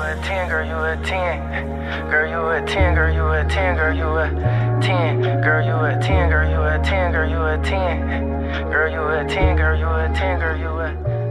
a 10, girl, you a 10. Girl, you a 10, girl, you a 10, girl, you a 10. Girl, you a 10, girl, you a 10, girl, you a 10. Girl, you a 10, girl, you a 10, girl, you a